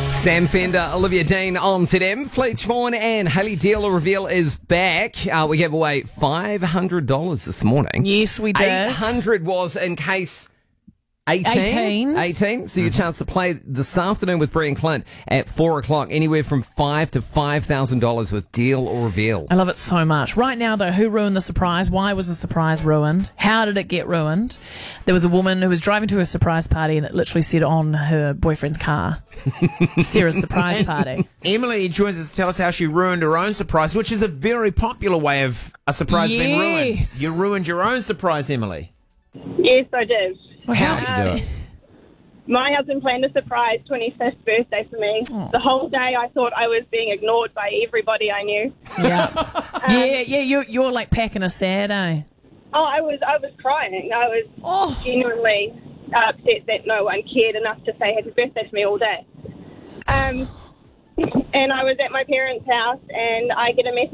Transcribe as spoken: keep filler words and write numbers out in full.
Sam Fender, Olivia Dean on Z M. Fleetch Vaughan and Haley Dealer Reveal is back. Uh, we gave away five hundred dollars this morning. Yes, we did. eight hundred was in case eighteen. eighteen. eighteen. So your chance to play this afternoon with Bree and Clint at four o'clock. Anywhere from five to five thousand dollars with Deal or Reveal. I love it so much. Right now, though, who ruined the surprise? Why was the surprise ruined? How did it get ruined? There was a woman who was driving to a surprise party and it literally said on her boyfriend's car, Sarah's surprise party. Emily joins us to tell us how she ruined her own surprise, which is a very popular way of a surprise being ruined. Yes. You ruined your own surprise, Emily. Yes, I did. Well, How did you do it? My husband planned a surprise twenty-fifth birthday for me. The whole day I thought I was being ignored by everybody I knew. Yeah. yeah, yeah, you're, you're like packing a sad, eh? Oh, I was I was crying. I was Oh. genuinely upset that no one cared enough to say happy birthday to me all day. Um, and I was at my parents' house and I get a message